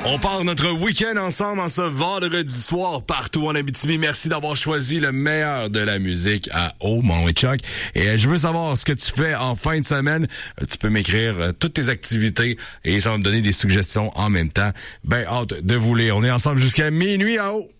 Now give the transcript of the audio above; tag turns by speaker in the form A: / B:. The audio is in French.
A: On part notre week-end ensemble en ce vendredi soir partout en Abitibi. Merci d'avoir choisi le meilleur de la musique à Mont-Chuck. Et je veux savoir ce que tu fais en fin de semaine. Tu peux m'écrire toutes tes activités et ça va me donner des suggestions en même temps. Ben, hâte de vous lire. On est ensemble jusqu'à minuit à haut.